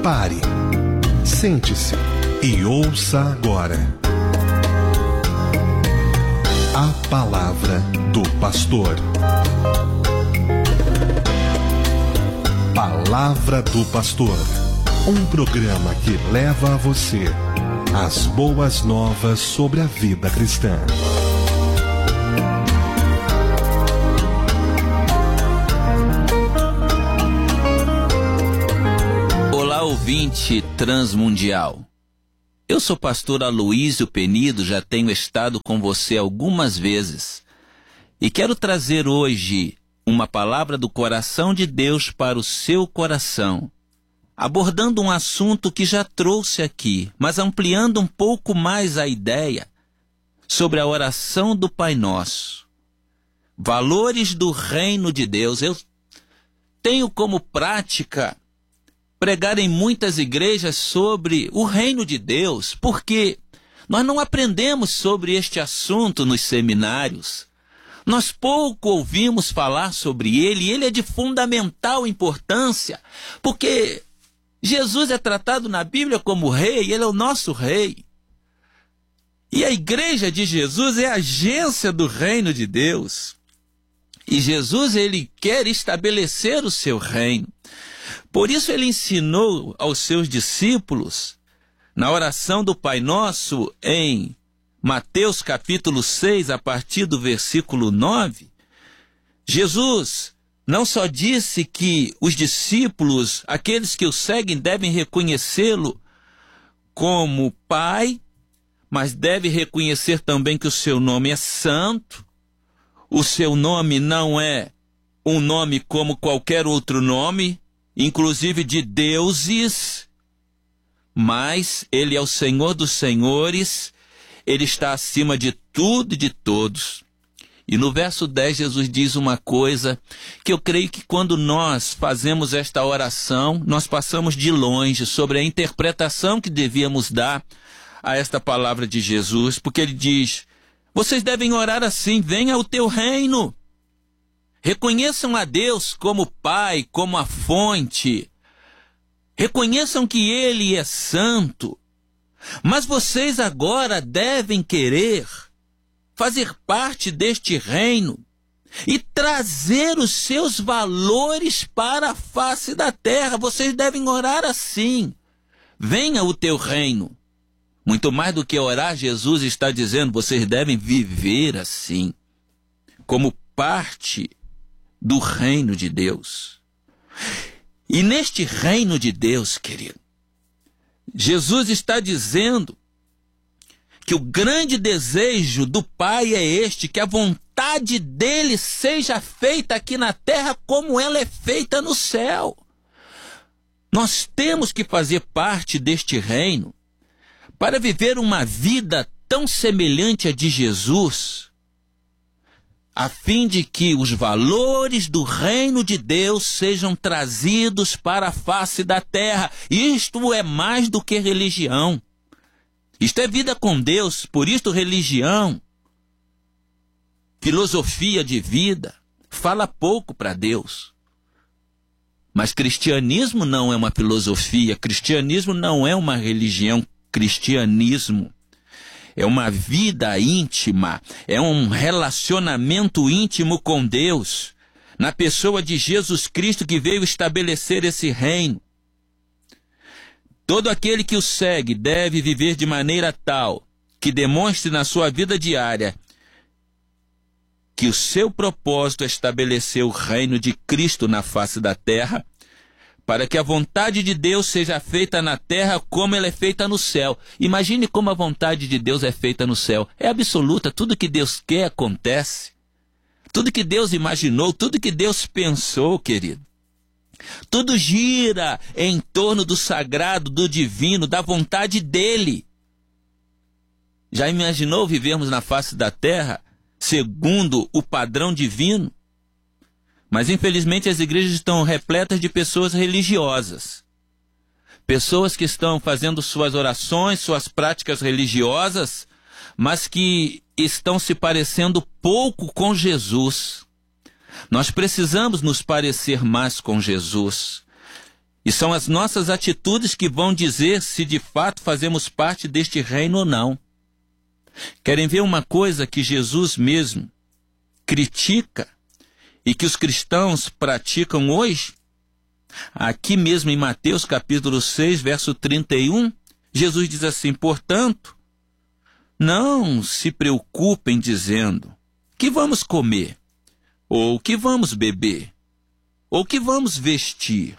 Pare, sente-se e ouça agora a palavra do pastor. Palavra do Pastor, um programa que leva a você as boas novas sobre a vida cristã. Olá, ouvinte transmundial. Eu sou pastor Aloísio Penido, já tenho estado com você algumas vezes e quero trazer hoje uma palavra do coração de Deus para o seu coração, abordando um assunto que já trouxe aqui, mas ampliando um pouco mais a ideia sobre a oração do Pai Nosso. Valores do reino de Deus. Eu tenho como prática pregar em muitas igrejas sobre o reino de Deus, porque nós não aprendemos sobre este assunto nos seminários. Nós pouco ouvimos falar sobre ele, e ele é de fundamental importância, porque Jesus é tratado na Bíblia como rei, ele é o nosso rei. E a igreja de Jesus é a agência do reino de Deus. E Jesus, ele quer estabelecer o seu reino. Por isso ele ensinou aos seus discípulos, na oração do Pai Nosso, em Mateus capítulo 6, a partir do versículo 9, Jesus não só disse que os discípulos, aqueles que o seguem, devem reconhecê-lo como Pai, mas deve reconhecer também que o seu nome é santo, o seu nome não é um nome como qualquer outro nome, inclusive de deuses, mas ele é o Senhor dos senhores. Ele está acima de tudo e de todos. E no verso 10, Jesus diz uma coisa que eu creio que quando nós fazemos esta oração, nós passamos de longe sobre a interpretação que devíamos dar a esta palavra de Jesus, porque ele diz: vocês devem orar assim: venha o teu reino. Reconheçam a Deus como Pai, como a fonte. Reconheçam que Ele é santo. Mas vocês agora devem querer fazer parte deste reino e trazer os seus valores para a face da terra. Vocês devem orar assim: venha o teu reino. Muito mais do que orar, Jesus está dizendo: vocês devem viver assim, como parte do reino de Deus. E neste reino de Deus, querido, Jesus está dizendo que o grande desejo do Pai é este: que a vontade dele seja feita aqui na terra como ela é feita no céu. Nós temos que fazer parte deste reino para viver uma vida tão semelhante à de Jesus, a fim de que os valores do reino de Deus sejam trazidos para a face da terra. Isto é mais do que religião. Isto é vida com Deus. Por isto, religião, filosofia de vida, fala pouco para Deus. Mas cristianismo não é uma filosofia, cristianismo não é uma religião. Cristianismo é uma vida íntima, é um relacionamento íntimo com Deus, na pessoa de Jesus Cristo, que veio estabelecer esse reino. Todo aquele que o segue deve viver de maneira tal que demonstre na sua vida diária que o seu propósito é estabelecer o reino de Cristo na face da terra, para que a vontade de Deus seja feita na terra como ela é feita no céu. Imagine como a vontade de Deus é feita no céu. É absoluta, tudo que Deus quer acontece. Tudo que Deus imaginou, tudo que Deus pensou, querido. Tudo gira em torno do sagrado, do divino, da vontade dele. Já imaginou vivermos na face da terra segundo o padrão divino? Mas infelizmente as igrejas estão repletas de pessoas religiosas. Pessoas que estão fazendo suas orações, suas práticas religiosas, mas que estão se parecendo pouco com Jesus. Nós precisamos nos parecer mais com Jesus. E são as nossas atitudes que vão dizer se de fato fazemos parte deste reino ou não. Querem ver uma coisa que Jesus mesmo critica e que os cristãos praticam hoje? Aqui mesmo em Mateus capítulo 6, verso 31, Jesus diz assim: portanto, não se preocupem dizendo, que vamos comer, ou que vamos beber, ou que vamos vestir.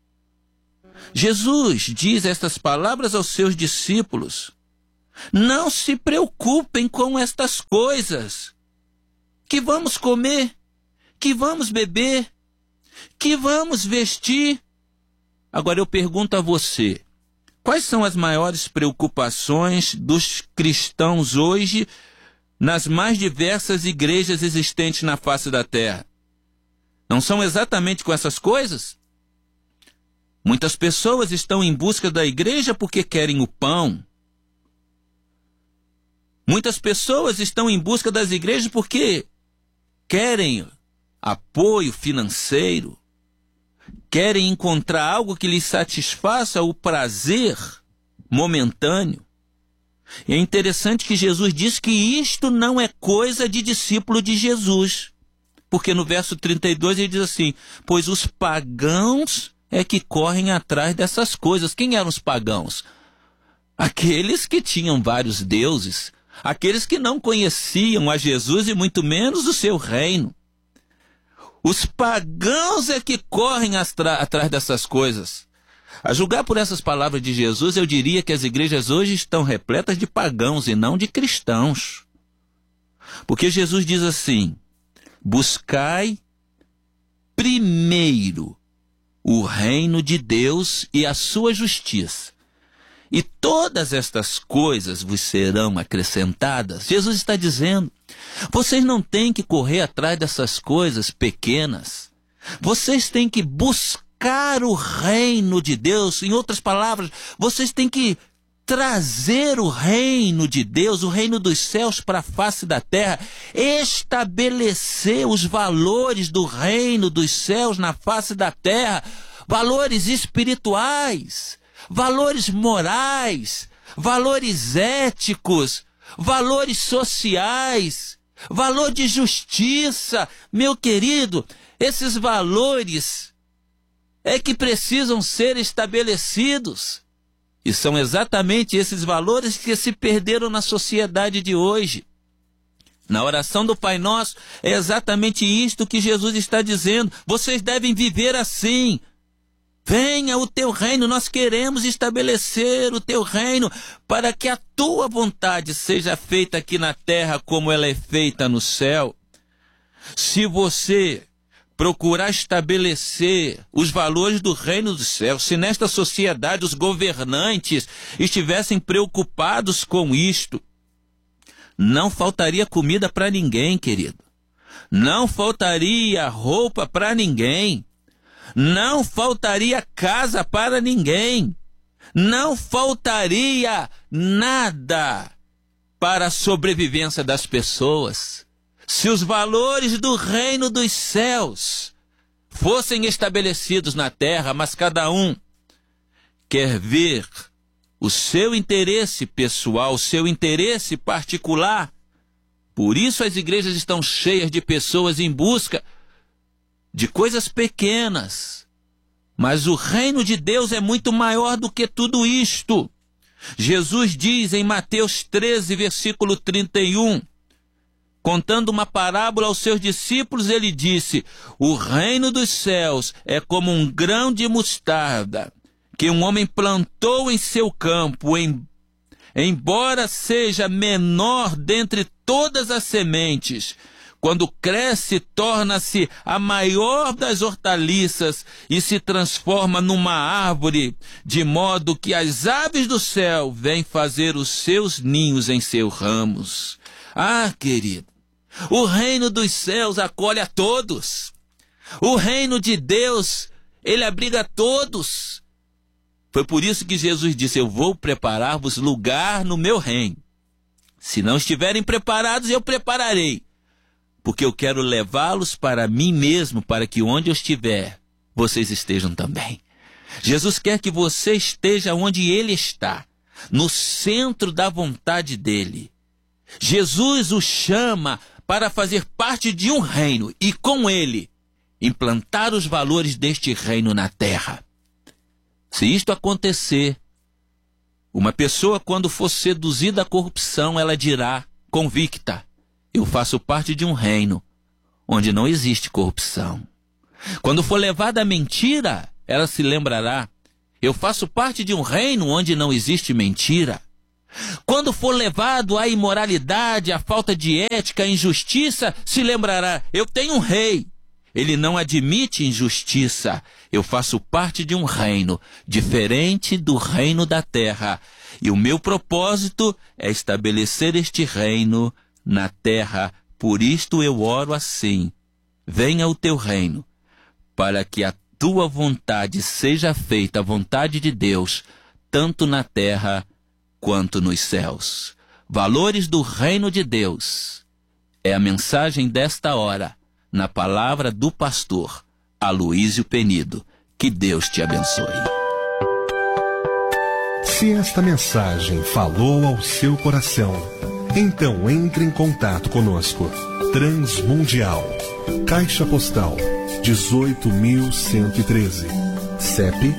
Jesus diz estas palavras aos seus discípulos: não se preocupem com estas coisas. Que vamos comer, que vamos beber, que vamos vestir. Agora eu pergunto a você, quais são as maiores preocupações dos cristãos hoje nas mais diversas igrejas existentes na face da terra? Não são exatamente com essas coisas? Muitas pessoas estão em busca da igreja porque querem o pão. Muitas pessoas estão em busca das igrejas porque querem apoio financeiro, querem encontrar algo que lhes satisfaça o prazer momentâneo. E é interessante que Jesus diz que isto não é coisa de discípulo de Jesus, porque no verso 32 ele diz assim: pois os pagãos é que correm atrás dessas coisas. Quem eram os pagãos? Aqueles que tinham vários deuses, aqueles que não conheciam a Jesus e muito menos o seu reino. Os pagãos é que correm atrás dessas coisas. A julgar por essas palavras de Jesus, eu diria que as igrejas hoje estão repletas de pagãos e não de cristãos. Porque Jesus diz assim: buscai primeiro o reino de Deus e a sua justiça, e todas estas coisas vos serão acrescentadas. Jesus está dizendo, vocês não têm que correr atrás dessas coisas pequenas. Vocês têm que buscar o reino de Deus. Em outras palavras, vocês têm que trazer o reino de Deus, o reino dos céus para a face da terra, estabelecer os valores do reino dos céus na face da terra, valores espirituais, valores morais, valores éticos, valores sociais, valor de justiça. Meu querido, esses valores é que precisam ser estabelecidos. E são exatamente esses valores que se perderam na sociedade de hoje. Na oração do Pai Nosso, é exatamente isto que Jesus está dizendo. Vocês devem viver assim. Venha o teu reino, nós queremos estabelecer o teu reino para que a tua vontade seja feita aqui na terra como ela é feita no céu. Se você procurar estabelecer os valores do reino dos céus, se nesta sociedade os governantes estivessem preocupados com isto, não faltaria comida para ninguém, querido. Não faltaria roupa para ninguém. Não faltaria casa para ninguém. Não faltaria nada para a sobrevivência das pessoas. Se os valores do reino dos céus fossem estabelecidos na terra, mas cada um quer ver o seu interesse pessoal, o seu interesse particular, por isso as igrejas estão cheias de pessoas em busca de coisas pequenas. Mas o reino de Deus é muito maior do que tudo isto. Jesus diz em Mateus 13, versículo 31, contando uma parábola aos seus discípulos, ele disse: o reino dos céus é como um grão de mostarda que um homem plantou em seu campo, embora seja menor dentre todas as sementes. Quando cresce, torna-se a maior das hortaliças e se transforma numa árvore, de modo que as aves do céu vêm fazer os seus ninhos em seus ramos. Ah, querido, o reino dos céus acolhe a todos. O reino de Deus, ele abriga a todos. Foi por isso que Jesus disse: eu vou preparar-vos lugar no meu reino. Se não estiverem preparados, eu prepararei. Porque eu quero levá-los para mim mesmo, para que onde eu estiver, vocês estejam também. Jesus quer que você esteja onde Ele está, no centro da vontade dEle. Jesus o chama para fazer parte de um reino e, com Ele, implantar os valores deste reino na terra. Se isto acontecer, uma pessoa, quando for seduzida à corrupção, ela dirá, convicta: eu faço parte de um reino onde não existe corrupção. Quando for levada à mentira, ela se lembrará: eu faço parte de um reino onde não existe mentira. Quando for levado à imoralidade, à falta de ética, à injustiça, se lembrará: eu tenho um rei. Ele não admite injustiça. Eu faço parte de um reino diferente do reino da terra. E o meu propósito é estabelecer este reino na terra. Por isto eu oro assim: venha o teu reino, para que a tua vontade seja feita, a vontade de Deus, tanto na terra quanto nos céus. Valores do reino de Deus é a mensagem desta hora, na palavra do pastor Aloísio Penido. Que Deus te abençoe. Se esta mensagem falou ao seu coração, então entre em contato conosco. Transmundial, Caixa Postal 18.113, CEP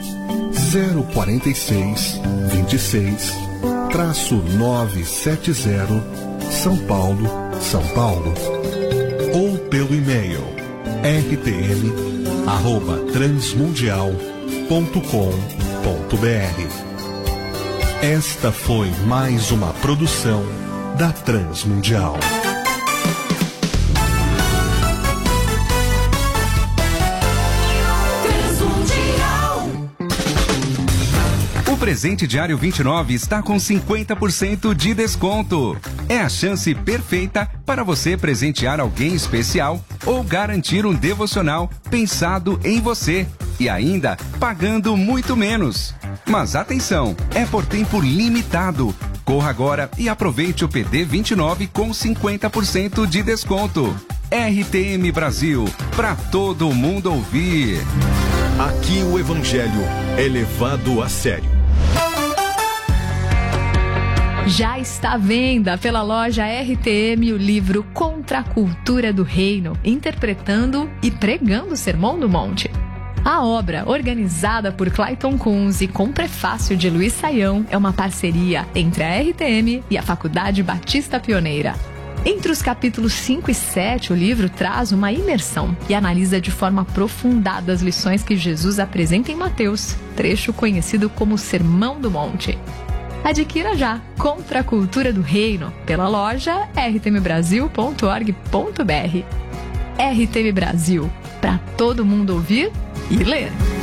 04626-970, São Paulo, São Paulo. Ou pelo e-mail rtm@transmundial.com.br. Esta foi mais uma produção da Transmundial. O presente diário 29 está com 50% de desconto. É a chance perfeita para você presentear alguém especial ou garantir um devocional pensado em você e ainda pagando muito menos. Mas atenção, é por tempo limitado. Corra agora e aproveite o PD 29 com 50% de desconto. RTM Brasil, para todo mundo ouvir. Aqui o Evangelho é levado a sério. Já está à venda pela loja RTM o livro Contra a Cultura do Reino, interpretando e pregando o Sermão do Monte. A obra, organizada por Clayton Kunz e com prefácio de Luiz Saião, é uma parceria entre a RTM e a Faculdade Batista Pioneira. Entre os capítulos 5 e 7, o livro traz uma imersão e analisa de forma aprofundada as lições que Jesus apresenta em Mateus, trecho conhecido como Sermão do Monte. Adquira já Contra a Cultura do Reino pela loja rtmbrasil.org.br. RTM Brasil, para todo mundo ouvir e ler.